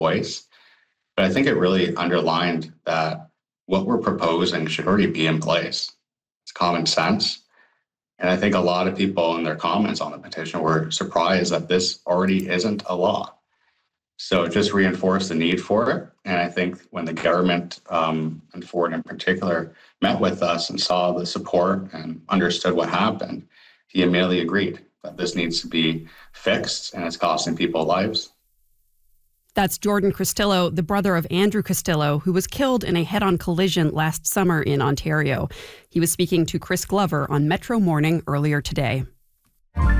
voice. But I think it really underlined that what we're proposing should already be in place. It's common sense. And I think a lot of people in their comments on the petition were surprised that this already isn't a law. So it just reinforced the need for it. And I think when the government, and Ford in particular, met with us and saw the support and understood what happened, he immediately agreed that this needs to be fixed and it's costing people lives. That's Jordan Castillo, the brother of Andrew Castillo, who was killed in a head-on collision last summer in Ontario. He was speaking to Chris Glover on Metro Morning earlier today.